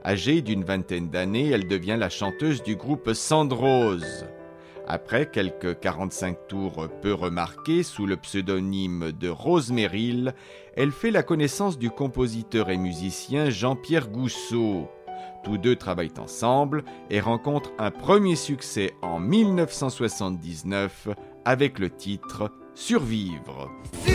Âgée d'une vingtaine d'années, elle devient la chanteuse du groupe Sandrose. Après quelques 45 tours peu remarqués sous le pseudonyme de Rose Merrill, elle fait la connaissance du compositeur et musicien Jean-Pierre Gousseau. Tous deux travaillent ensemble et rencontrent un premier succès en 1979 avec le titre « Survivre ».